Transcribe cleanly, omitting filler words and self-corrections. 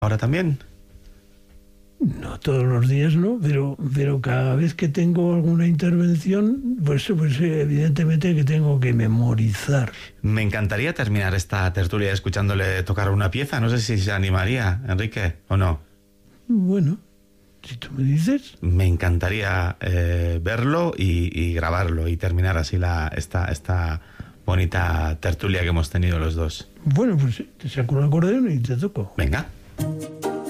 ahora también? No todos los días, no, pero cada vez que tengo alguna intervención, pues evidentemente que tengo que memorizar. Me encantaría terminar esta tertulia escuchándole tocar una pieza. No sé si se animaría, Enrique, o no. Bueno, si tú me dices. Me encantaría verlo y grabarlo y terminar así esta bonita tertulia que hemos tenido los dos. Bueno, pues te saco un acordeón y te toco. Venga.